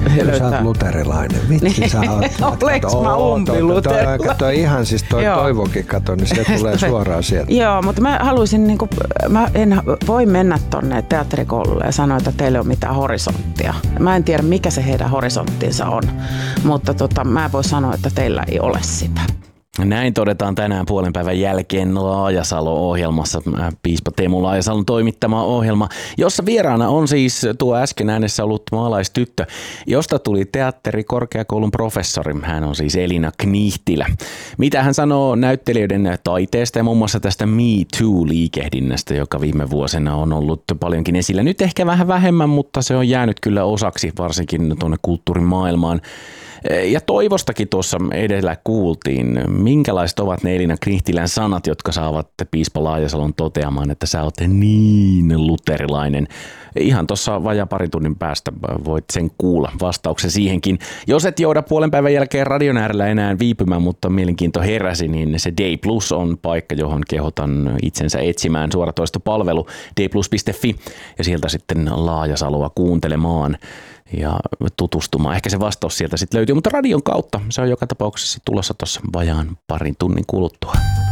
Sä oot luterilainen. Vitsi, sä oot. Oleks mä umpiluterilainen? Kato ihan siis Toivokin kato, niin se tulee suoraan sieltä. Joo, mutta mä haluaisin, mä en voi mennä tonne teatterikoululle ja sanoa, että teillä ei ole mitään horisonttia. Mä en tiedä, mikä se heidän horisonttinsa on, mutta mä voin sanoa, että teillä ei ole sitä. Näin todetaan tänään puolen päivän jälkeen Laajasalo-ohjelmassa, piispa Teemu Laajasalon toimittama ohjelma, jossa vieraana on siis tuo äsken äänessä ollut maalaistyttö, josta tuli teatterikorkeakoulun professori. Hän on siis Elina Knihtilä. Mitä hän sanoo näyttelijöiden taiteesta ja muun muassa tästä Me Too-liikehdinnästä, joka viime vuosina on ollut paljonkin esillä. Nyt ehkä vähän vähemmän, mutta se on jäänyt kyllä osaksi, varsinkin tuonne kulttuurimaailmaan. Ja Toivostakin tuossa edellä kuultiin, minkälaiset ovat ne Elina Knihtilän sanat, jotka saavat piispa Laajasalon toteamaan, että sä oot niin luterilainen. Ihan tuossa vajaa pari tunnin päästä voit sen kuulla vastauksen siihenkin. Jos et jouda puolen päivän jälkeen radion äärellä enää viipymään, mutta mielenkiinto heräsi, niin se Day Plus on paikka, johon kehotan itsensä etsimään suoratoistopalvelu dayplus.fi ja sieltä sitten Laajasaloa kuuntelemaan ja tutustumaan. Ehkä se vastaus sieltä sitten löytyy, mutta radion kautta se on joka tapauksessa tulossa tuossa vajaan parin tunnin kuluttua.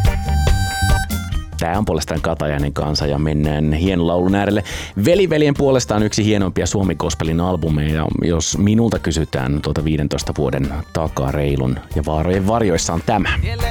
Tämä on puolestaan Katajainen kanssa ja mennään hienon laulun äärelle. Veliveljen puolestaan yksi hienompia Suomi-gospelin albumeja. Jos minulta kysytään 15 vuoden takaa reilun ja vaarojen varjoissa on tämä.